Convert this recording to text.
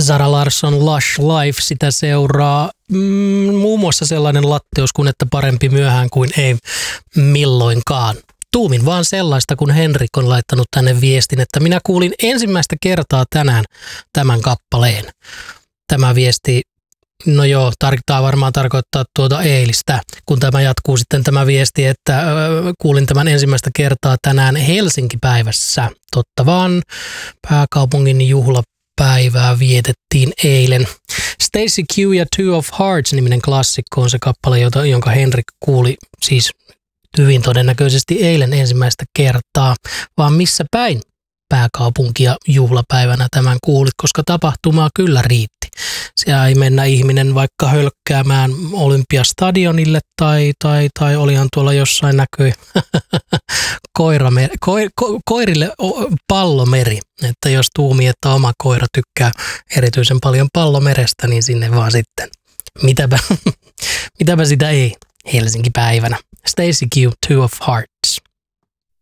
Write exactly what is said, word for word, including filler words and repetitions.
Zara Larsson Lush Life, sitä seuraa mm, muun muassa sellainen latteus kuin että parempi myöhään kuin ei milloinkaan. Tuumin vaan sellaista, kun Henrik on laittanut tänne viestin, että minä kuulin ensimmäistä kertaa tänään tämän kappaleen. Tämä viesti, no joo, tarkoittaa varmaan tarkoittaa tuota eilistä, kun tämä jatkuu sitten tämä viesti, että äh, kuulin tämän ensimmäistä kertaa tänään Helsinki-päivässä. Totta vaan, pääkaupungin juhlapäivää vietettiin eilen. Stacy Q ja Two of Hearts-niminen klassikko on se kappale, jota, jonka Henrik kuuli siis hyvin todennäköisesti eilen ensimmäistä kertaa, vaan missä päin pääkaupunkia juhlapäivänä tämän kuulit, koska tapahtumaa kyllä riitti. Siellä ei mennä ihminen vaikka hölkkäämään Olympiastadionille tai, tai, tai olihan tuolla jossain näkyi koirameri, ko, ko, koirille pallomeri, että jos tuumii, että oma koira tykkää erityisen paljon pallomerestä, niin sinne vaan sitten. Mitäpä, mitäpä sitä ei Helsinki-päivänä. Stacy Q, Two of Hearts.